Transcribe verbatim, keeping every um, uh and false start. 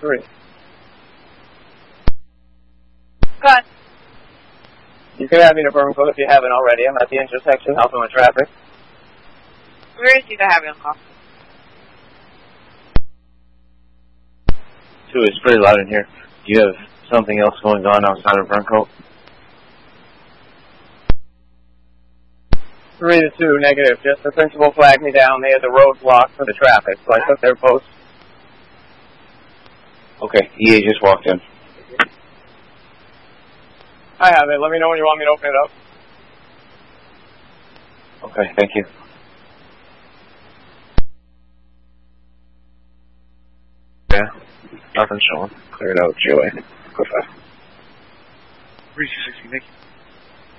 three. Cut. You can have me to Burn Code if you haven't already. I'm at the intersection, helping with traffic. Where is he to have you on call? Two, it's pretty loud in here. Do you have something else going on outside of Burncoat? Three to two, negative. Just the principal flagged me down. They had the road blocked for the traffic, so I took their post. Okay, E A just walked in. I have it. Let me know when you want me to open it up. Okay, thank you. Yeah, nothing showing. Clear it out, Joey. Go fast. three two sixty, Nick.